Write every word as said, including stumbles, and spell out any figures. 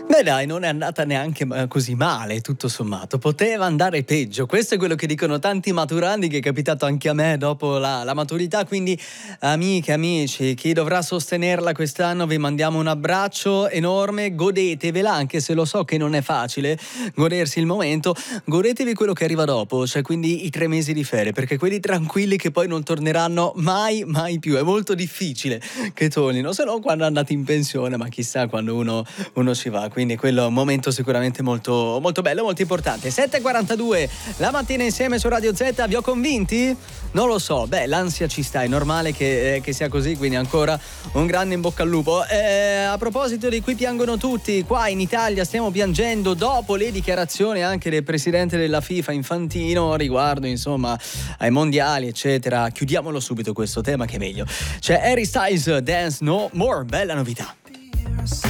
Beh dai, non è andata neanche ma- così male, tutto sommato. Poteva andare peggio. Questo è quello che dicono tanti maturandi, che è capitato anche a me dopo la, la maturità. Quindi, amiche, amici, chi dovrà sostenerla quest'anno, vi mandiamo un abbraccio enorme. Godetevela, anche se lo so che non è facile godersi il momento. Godetevi quello che arriva dopo, cioè quindi i tre mesi di ferie, perché quelli tranquilli che poi non torneranno mai, mai più. È molto difficile che tornino, se no quando andate in pensione, ma chissà quando uno, uno ci va. Quindi quello è un momento sicuramente molto, molto bello, molto importante. sette e quarantadue la mattina insieme su Radio Z, vi ho convinti? Non lo so, beh, l'ansia ci sta, è normale che, eh, che sia così, quindi ancora un grande in bocca al lupo. Eh, a proposito di Qui piangono tutti, qua in Italia stiamo piangendo dopo le dichiarazioni anche del presidente della FIFA Infantino riguardo insomma ai mondiali eccetera. Chiudiamolo subito questo tema che è meglio. C'è Harry Styles, Dance No More, bella novità.